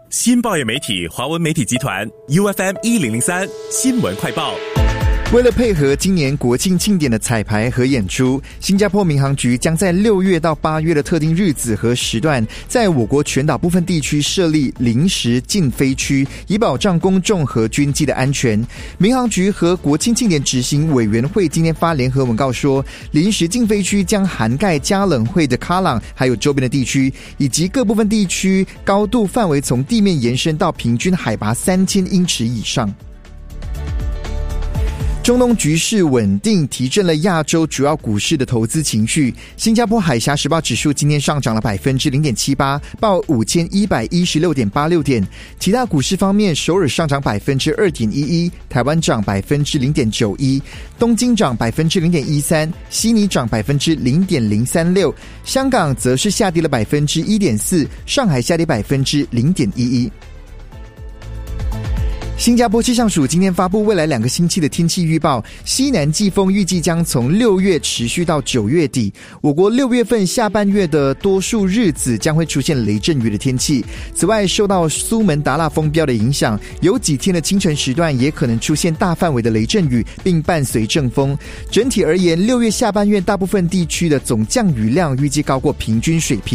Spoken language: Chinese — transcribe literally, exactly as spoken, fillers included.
新报业媒体华文媒体集团 U F M 一零零三新闻快报。 为了配合今年国庆庆典的彩排和演出，新加坡民航局将在六月到八月的特定日子和时段，在我国全岛部分地区设立临时禁飞区，以保障公众和军机的安全。民航局和国庆庆典执行委员会今天发联合文告说，临时禁飞区将涵盖加冷会的卡朗还有周边的地区，以及各部分地区高度范围从地面延伸到平均海拔三千英尺以上。中东局势稳定，提振了亚洲主要股市的投资情绪。新加坡海峡时报指数今天上涨了 百分之零点七八， 报 五千一百一十六点八六 点。其他股市方面，首尔上涨 百分之二点一一， 台湾涨 百分之零点九一， 东京涨 百分之零点一三， 悉尼涨 百分之零点零三六， 香港则是下跌了 百分之一点四， 上海下跌 百分之零点一一。新加坡气象署今天发布未来两个星期的天气预报，西南季风预计将从六月持续到九月底。我国六月份下半月的多数日子将会出现雷阵雨的天气。此外，受到苏门答腊风标的影响，有几天的清晨时段也可能出现大范围的雷阵雨，并伴随阵风。整体而言，六月下半月大部分地区的总降雨量预计高过平均水平。